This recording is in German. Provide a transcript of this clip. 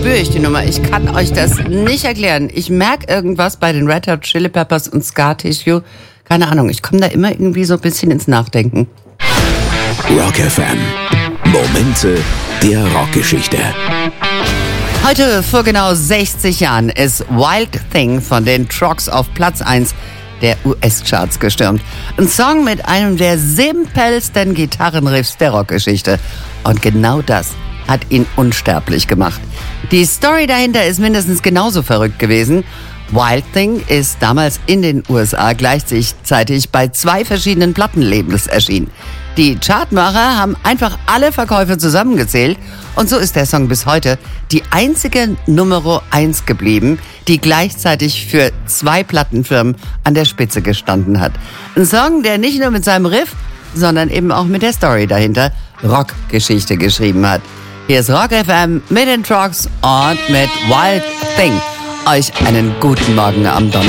spüre ich die Nummer. Ich kann euch das nicht erklären. Ich merke irgendwas bei den Red Hot Chili Peppers und Scar Tissue. Keine Ahnung, ich komme da immer irgendwie so ein bisschen ins Nachdenken. Rock FM. Momente der Rockgeschichte. Heute vor genau 60 Jahren ist Wild Thing von den Troggs auf Platz 1 der US-Charts gestürmt. Ein Song mit einem der simpelsten Gitarrenriffs der Rockgeschichte. Und genau das hat ihn unsterblich gemacht. Die Story dahinter ist mindestens genauso verrückt gewesen. Wild Thing ist damals in den USA gleichzeitig bei 2 verschiedenen Plattenlabels erschienen. Die Chartmacher haben einfach alle Verkäufe zusammengezählt und so ist der Song bis heute die einzige Nummer 1 geblieben, die gleichzeitig für 2 Plattenfirmen an der Spitze gestanden hat. Ein Song, der nicht nur mit seinem Riff, sondern eben auch mit der Story dahinter Rockgeschichte geschrieben hat. Hier ist Rock FM mit den Troggs und mit Wild Thing. Euch einen guten Morgen am Donnerstag.